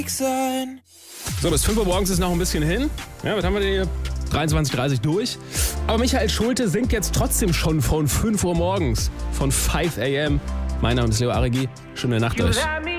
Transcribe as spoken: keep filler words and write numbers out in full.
So, bis fünf Uhr morgens ist noch ein bisschen hin. Ja, was haben wir denn hier? dreiundzwanzig Uhr dreißig durch. Aber Michael Schulte singt jetzt trotzdem schon von fünf Uhr morgens. Von fünf a m. Mein Name ist Leo Aregi. Schöne Nacht euch.